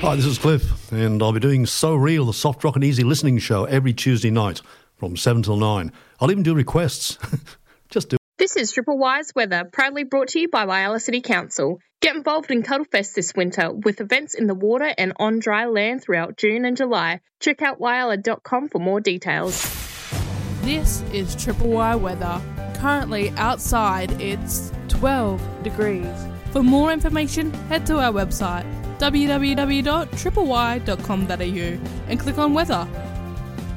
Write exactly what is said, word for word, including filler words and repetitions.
Hi, this is Cliff, and I'll be doing So Real, the soft rock and easy listening show every Tuesday night from seven till nine. I'll even do requests. Just do it. This is Triple Y's weather, proudly brought to you by Whyalla City Council. Get involved in Cuddlefest this winter with events in the water and on dry land throughout June and July. Check out whyalla dot com for more details. This is Triple Y weather. Currently outside it's twelve degrees. For more information, head to our website w w w dot triple y dot com dot a u and click on weather.